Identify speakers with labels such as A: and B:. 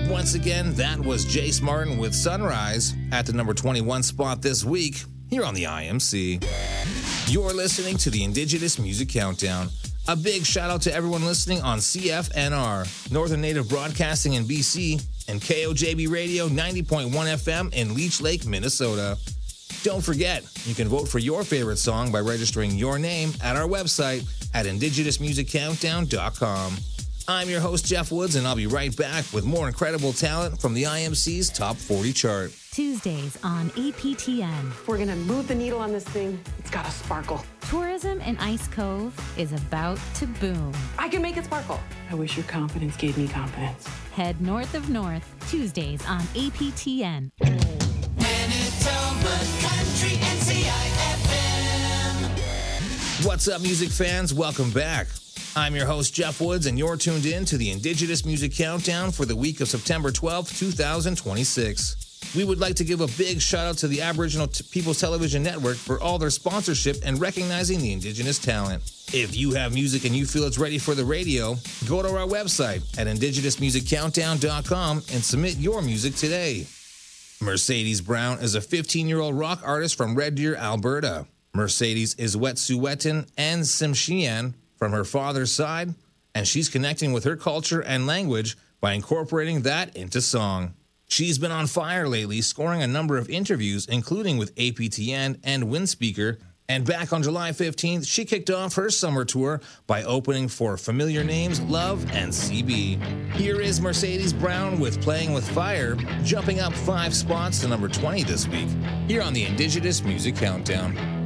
A: Once again, that was Jace Martin with Sunrise at the number 21 spot this week here on the IMC. You're listening to the Indigenous Music Countdown. A big shout out to everyone listening on CFNR, Northern Native Broadcasting in BC, and KOJB Radio 90.1 FM in Leech Lake, Minnesota. Don't forget, you can vote for your favorite song by registering your name at our website at indigenousmusiccountdown.com. I'm your host, Jeff Woods, and I'll be right back with more incredible talent from the IMC's Top 40 chart.
B: Tuesdays on APTN.
C: We're going to move the needle on this thing. It's got to sparkle.
B: Tourism in Ice Cove is about to boom.
C: I can make it sparkle. I wish your confidence gave me confidence.
B: Head north of North, Tuesdays on APTN.
D: Manitoba Country NCIFM.
A: What's up, music fans? Welcome back. I'm your host, Jeff Woods, and you're tuned in to the Indigenous Music Countdown for the week of September 12th, 2026. We would like to give a big shout out to the Aboriginal People's Television Network for all their sponsorship and recognizing the Indigenous talent. If you have music and you feel it's ready for the radio, go to our website at indigenousmusiccountdown.com and submit your music today. Mercedes Brown is a 15-year-old rock artist from Red Deer, Alberta. Mercedes is Wet'suwet'en and Tsimshian from her father's side, and she's connecting with her culture and language by incorporating that into song. She's been on fire lately, scoring a number of interviews, including with APTN and Windspeaker, and back on July 15th, she kicked off her summer tour by opening for Familiar Names, Love, and CB. Here is Mercedes Brown with Playing with Fire, jumping up 5 spots to number 20 this week, here on the Indigenous Music Countdown.